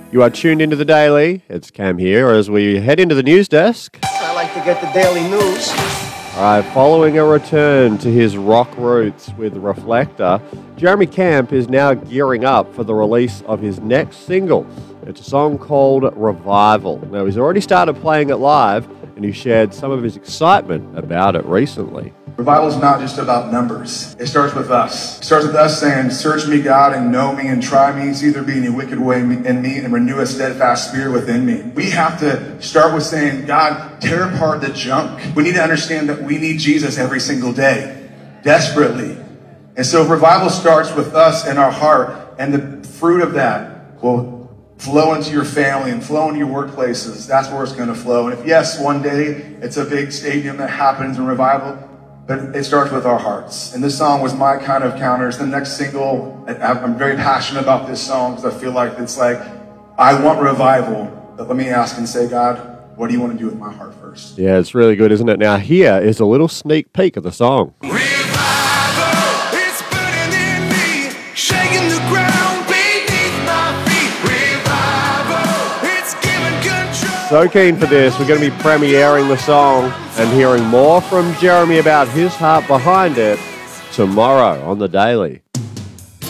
You are tuned into The Daily. It's Cam here as we head into the news desk. I like to get the daily news. All right, following a return to his rock roots with Reflector, Jeremy Camp is now gearing up for the release of his next single. It's a song called Revival. Now, he's already started playing it live, and he shared some of his excitement about it recently. Revival is not just about numbers. It starts with us. It starts with us saying, search me, God, and know me and try me. See there be any wicked way in me and renew a steadfast spirit within me. We have to start with saying, God, tear apart the junk. We need to understand that we need Jesus every single day, desperately. And so revival starts with us in our heart, and the fruit of that will flow into your family and flow into your workplaces. That's where it's going to flow. And if yes, one day it's a big stadium that happens in revival, but it starts with our hearts. And this song was my kind of counter. It's the next single. I'm very passionate about this song because I feel like it's like, I want revival. But let me ask and say, God, what do you want to do with my heart first? Yeah, it's really good, isn't it? Now, here is a little sneak peek of the song. Revival, it's burning in me, shaking the ground beneath my feet. Revival, it's giving control. So keen for this. We're going to be premiering the song and hearing more from Jeremy about his heart behind it tomorrow on The Daily.